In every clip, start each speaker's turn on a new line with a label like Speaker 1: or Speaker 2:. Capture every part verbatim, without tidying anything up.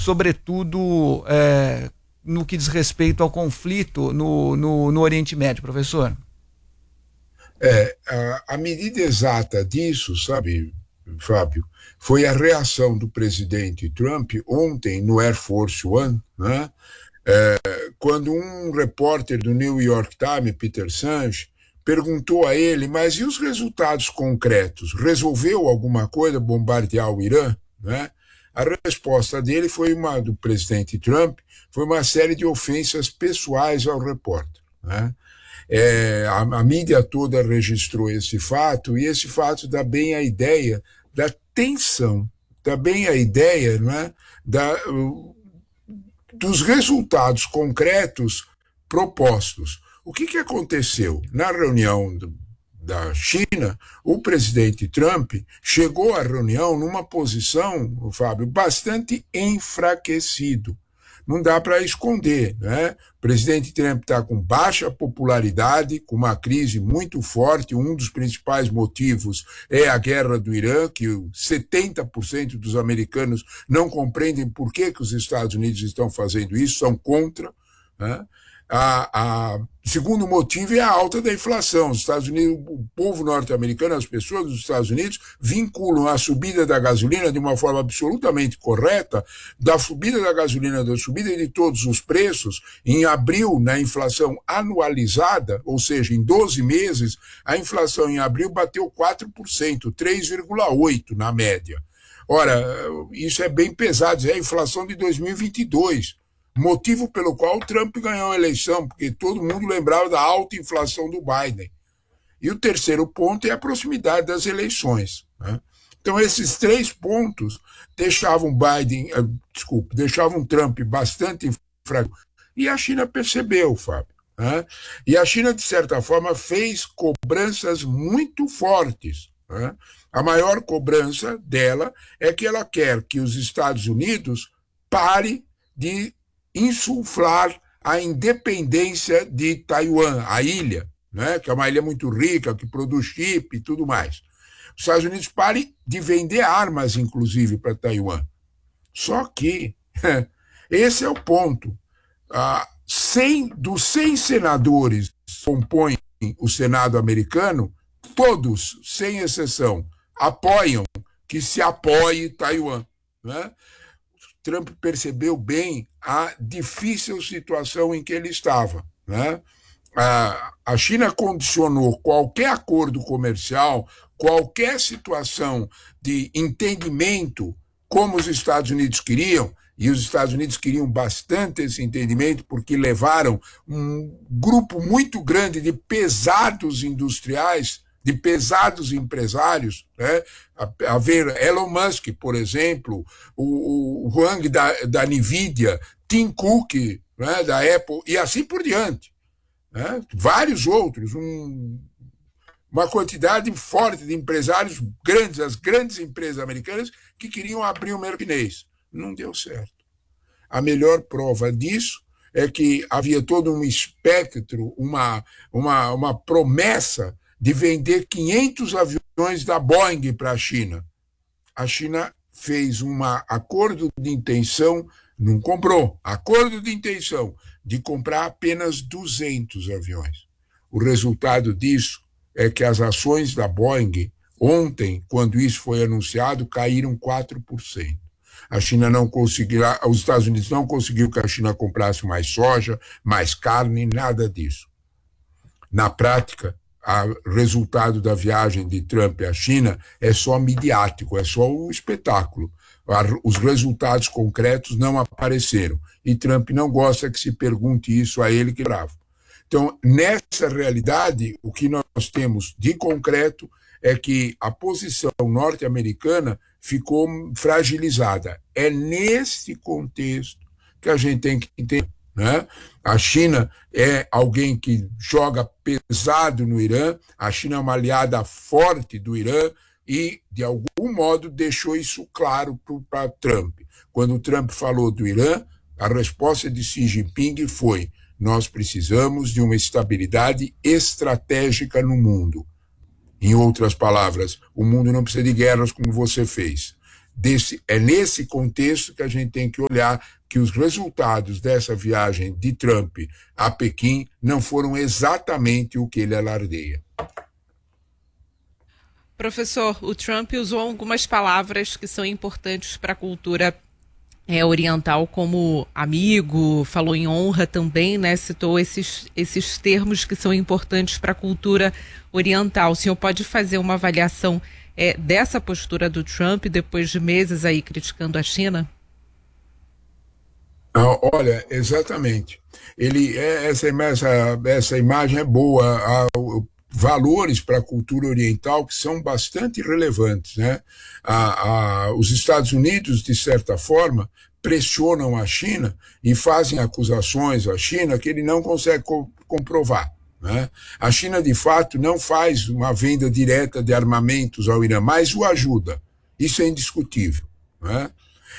Speaker 1: sobretudo é, no que diz respeito ao conflito no, no, no Oriente Médio, professor?
Speaker 2: É, a, a medida exata disso, sabe, Fábio, foi a reação do presidente Trump ontem no Air Force One, né? É, quando um repórter do New York Times, Peter Senge, perguntou a ele, mas e os resultados concretos? Resolveu alguma coisa bombardear o Irã? Né? A resposta dele foi uma, do presidente Trump, foi uma série de ofensas pessoais ao repórter. Né? É, a, a mídia toda registrou esse fato, e esse fato dá bem a ideia da tensão, dá bem a ideia, não é, da, dos resultados concretos propostos. O que, que aconteceu? Na reunião do, da China, o presidente Trump chegou à reunião numa posição, Fábio, bastante enfraquecido. Não dá para esconder, né? O presidente Trump está com baixa popularidade, com uma crise muito forte. Um dos principais motivos é a guerra do Irã, que setenta por cento dos americanos não compreendem por que, que os Estados Unidos estão fazendo isso, são contra, né? A, a, segundo motivo é a alta da inflação. Os Estados Unidos, o povo norte-americano, as pessoas dos Estados Unidos vinculam a subida da gasolina de uma forma absolutamente correta, da subida da gasolina, da subida de todos os preços. Em abril, na inflação anualizada, ou seja, em doze meses, a inflação em abril bateu quatro por cento, três vírgula oito por cento na média. Ora, isso é bem pesado, é a inflação de dois mil e vinte e dois. Motivo pelo qual o Trump ganhou a eleição, porque todo mundo lembrava da alta inflação do Biden. E o terceiro ponto é a proximidade das eleições. Né? Então, esses três pontos deixavam Biden, uh, desculpa, deixavam Trump bastante fraco. E a China percebeu, Fábio. Né? E a China, de certa forma, fez cobranças muito fortes. Né? A maior cobrança dela é que ela quer que os Estados Unidos pare de insuflar a independência de Taiwan, a ilha, né, que é uma ilha muito rica, que produz chip e tudo mais. Os Estados Unidos parem de vender armas, inclusive, para Taiwan. Só que esse é o ponto. Ah, cem, dos cem senadores que compõem o Senado americano, todos, sem exceção, apoiam que se apoie Taiwan. Né? Trump percebeu bem a difícil situação em que ele estava. Né? A, a China condicionou qualquer acordo comercial, qualquer situação de entendimento como os Estados Unidos queriam, e os Estados Unidos queriam bastante esse entendimento porque levaram um grupo muito grande de pesados industriais, de pesados empresários, né? a, a ver Elon Musk, por exemplo, o, o Huang da, da Nvidia, Tim Cook, né, da Apple, e assim por diante. Né? Vários outros, um, uma quantidade forte de empresários grandes, as grandes empresas americanas que queriam abrir o mercado chinês. Não deu certo. A melhor prova disso é que havia todo um espectro, uma, uma, uma promessa de vender quinhentos aviões da Boeing para a China. A China fez um acordo de intenção, não comprou, acordo de intenção de comprar apenas duzentos aviões. O resultado disso é que as ações da Boeing, ontem, quando isso foi anunciado, caíram quatro por cento. A China não conseguiu, os Estados Unidos não conseguiu que a China comprasse mais soja, mais carne, nada disso. Na prática, o resultado da viagem de Trump à China é só midiático, é só um espetáculo. Os resultados concretos não apareceram. E Trump não gosta que se pergunte isso a ele, que é bravo. Então, nessa realidade, o que nós temos de concreto é que a posição norte-americana ficou fragilizada. É nesse contexto que a gente tem que entender. Né? A China é alguém que joga pesado no Irã, a China é uma aliada forte do Irã e, de algum modo, deixou isso claro para Trump. Quando o Trump falou do Irã, a resposta de Xi Jinping foi: nós precisamos de uma estabilidade estratégica no mundo. Em outras palavras, o mundo não precisa de guerras como você fez. desse, é nesse contexto que a gente tem que olhar que os resultados dessa viagem de Trump a Pequim não foram exatamente o que ele alardeia.
Speaker 3: Professor, o Trump usou algumas palavras que são importantes para a cultura é, oriental, como amigo, falou em honra também, né? Citou esses, esses termos que são importantes para a cultura oriental. O senhor pode fazer uma avaliação é, dessa postura do Trump depois de meses aí criticando a China?
Speaker 2: Olha, exatamente. Ele, essa, essa, essa imagem é boa. Há valores para a cultura oriental que são bastante relevantes, né? A, a, os Estados Unidos, de certa forma, pressionam a China e fazem acusações à China que ele não consegue co comprovar. Né? A China, de fato, não faz uma venda direta de armamentos ao Irã, mas o ajuda. Isso é indiscutível. Né?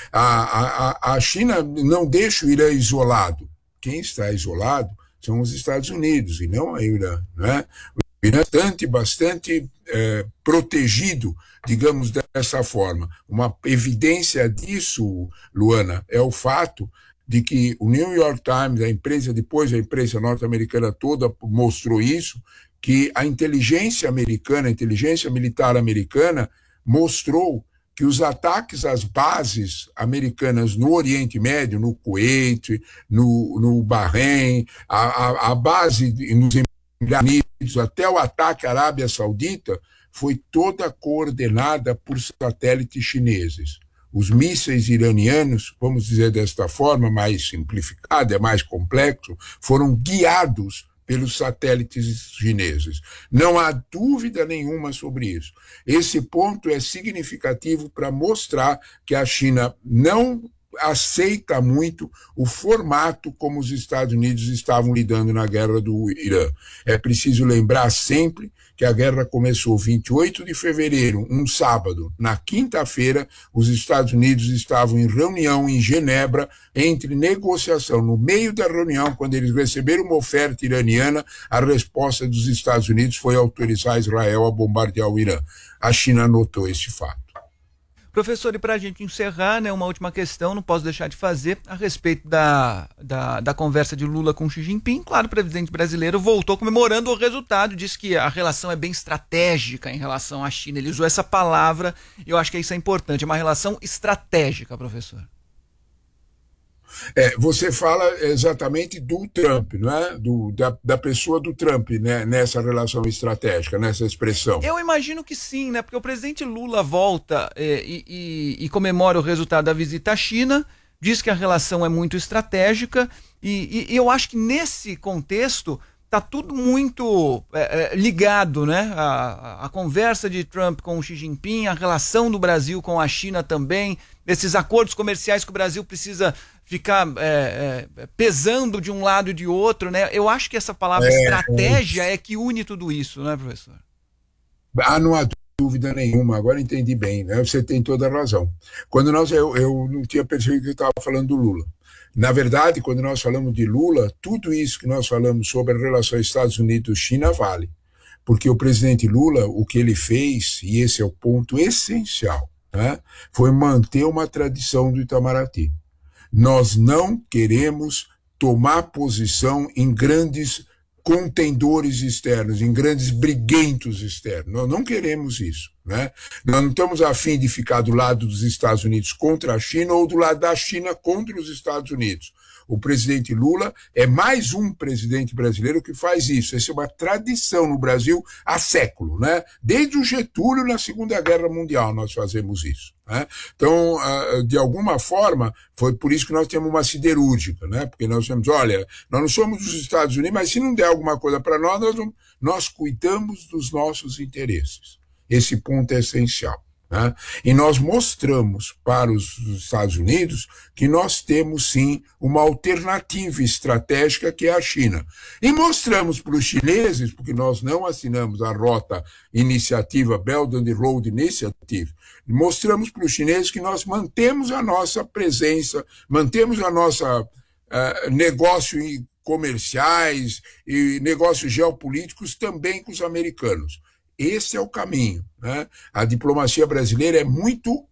Speaker 2: A, a, a China não deixa o Irã isolado. Quem está isolado são os Estados Unidos e não a Irã. Né? O Irã é bastante, bastante é, protegido, digamos dessa forma. Uma evidência disso, Luana, é o fato de que o New York Times, a imprensa, depois a imprensa norte-americana toda mostrou isso, que a inteligência americana, a inteligência militar americana mostrou que os ataques às bases americanas no Oriente Médio, no Kuwait, no, no Bahrein, a, a, a base nos Emirados Unidos, até o ataque à Arábia Saudita, foi toda coordenada por satélites chineses. Os mísseis iranianos, vamos dizer desta forma, mais simplificada, é mais complexo, foram guiados pelos satélites chineses. Não há dúvida nenhuma sobre isso. Esse ponto é significativo para mostrar que a China não aceita muito o formato como os Estados Unidos estavam lidando na guerra do Irã. É preciso lembrar sempre que a guerra começou vinte e oito de fevereiro, um sábado. Na quinta-feira, os Estados Unidos estavam em reunião em Genebra, entre negociação. No meio da reunião, quando eles receberam uma oferta iraniana, a resposta dos Estados Unidos foi autorizar Israel a bombardear o Irã. A China notou esse fato.
Speaker 1: Professor, e para a gente encerrar, né, uma última questão, não posso deixar de fazer, a respeito da, da, da conversa de Lula com Xi Jinping. Claro, o presidente brasileiro voltou comemorando o resultado, disse que a relação é bem estratégica em relação à China. Ele usou essa palavra, eu acho que isso é importante, é uma relação estratégica, professor.
Speaker 2: É, você fala exatamente do Trump, não é? Do, da, da pessoa do Trump, né? Nessa relação estratégica, nessa expressão.
Speaker 1: Eu imagino que sim, né? Porque o presidente Lula volta é, e, e, e comemora o resultado da visita à China, diz que a relação é muito estratégica e, e eu acho que nesse contexto está tudo muito é, ligado, né? A, a conversa de Trump com o Xi Jinping, a relação do Brasil com a China também, esses acordos comerciais que o Brasil precisa ficar é, é, pesando de um lado e de outro, né? Eu acho que essa palavra é, estratégia é. é que une tudo isso, né, professor?
Speaker 2: Ah, não há dúvida nenhuma, agora entendi bem, né? Você tem toda a razão. Quando nós, eu, eu não tinha percebido que eu estava falando do Lula. Na verdade, quando nós falamos de Lula, tudo isso que nós falamos sobre a relação Estados Unidos-China vale. Porque o presidente Lula, o que ele fez, e esse é o ponto essencial, né, foi manter uma tradição do Itamaraty. Nós não queremos tomar posição em grandes contendores externos, em grandes briguentos externos. Nós não queremos isso. Né? Nós não estamos a fim de ficar do lado dos Estados Unidos contra a China ou do lado da China contra os Estados Unidos. O presidente Lula é mais um presidente brasileiro que faz isso. Essa é uma tradição no Brasil há século, né? Desde o Getúlio, na Segunda Guerra Mundial, nós fazemos isso. Né? Então, de alguma forma, foi por isso que nós temos uma siderúrgica, né? Porque nós temos, olha, nós não somos dos Estados Unidos, mas se não der alguma coisa para nós, nós, não, nós cuidamos dos nossos interesses. Esse ponto é essencial. Né? E nós mostramos para os Estados Unidos que nós temos sim uma alternativa estratégica que é a China. E mostramos para os chineses, porque nós não assinamos a rota iniciativa Belt and Road Initiative, mostramos para os chineses que nós mantemos a nossa presença, mantemos a nossa uh, negócio comerciais e negócios geopolíticos também com os americanos. Esse é o caminho. Né? A diplomacia brasileira é muito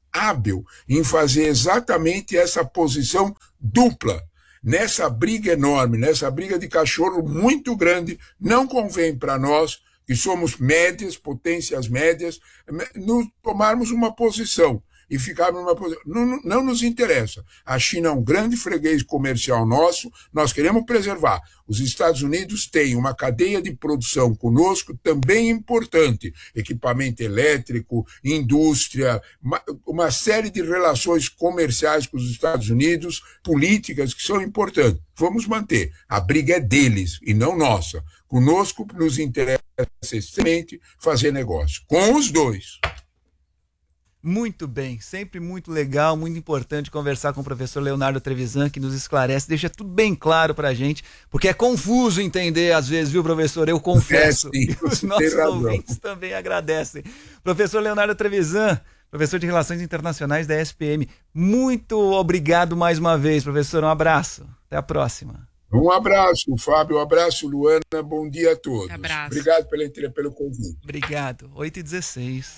Speaker 2: hábil em fazer exatamente essa posição dupla. Nessa briga enorme, nessa briga de cachorro muito grande, não convém para nós, que somos médias, potências médias, nos tomarmos uma posição e ficarmos numa posição. Não, não nos interessa. A China é um grande freguês comercial nosso, nós queremos preservar. Os Estados Unidos têm uma cadeia de produção conosco também importante, equipamento elétrico, indústria, uma, uma série de relações comerciais com os Estados Unidos, políticas que são importantes. Vamos manter. A briga é deles e não nossa. Conosco nos interessa extremamente fazer negócio. Com os dois.
Speaker 1: Muito bem, sempre muito legal, muito importante conversar com o professor Leonardo Trevisan, que nos esclarece, deixa tudo bem claro pra gente, porque é confuso entender às vezes, viu, professor? Eu confesso. É, sim, e os nossos ouvintes também agradecem. Professor Leonardo Trevisan, professor de Relações Internacionais da E S P M, muito obrigado mais uma vez, professor, um abraço. Até a próxima.
Speaker 2: Um abraço, Fábio, um abraço, Luana, bom dia a todos.
Speaker 3: Abraço.
Speaker 2: Obrigado pela, pelo convite.
Speaker 1: Obrigado, oito e dezesseis.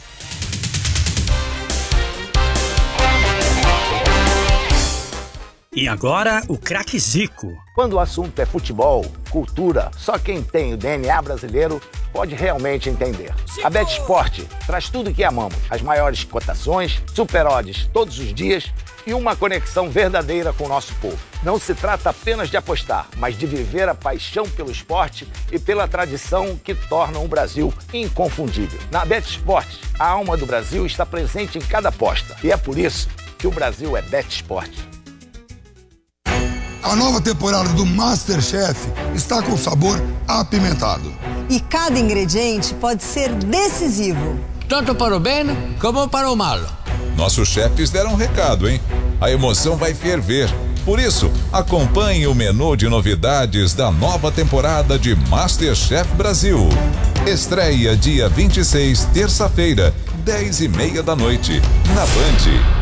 Speaker 4: E agora, o craque Zico.
Speaker 5: Quando o assunto é futebol, cultura, só quem tem o D N A brasileiro pode realmente entender. Zico! A BetSport traz tudo o que amamos. As maiores cotações, super odds todos os dias e uma conexão verdadeira com o nosso povo. Não se trata apenas de apostar, mas de viver a paixão pelo esporte e pela tradição que tornam o Brasil inconfundível. Na BetSport, a alma do Brasil está presente em cada aposta. E é por isso que o Brasil é BetSport.
Speaker 6: A nova temporada do MasterChef está com sabor apimentado.
Speaker 7: E cada ingrediente pode ser decisivo.
Speaker 8: Tanto para o bem como para o mal.
Speaker 9: Nossos chefes deram um recado, hein? A emoção vai ferver. Por isso, acompanhe o menu de novidades da nova temporada de MasterChef Brasil. Estreia dia vinte e seis, terça-feira, dez e meia da noite, na Band.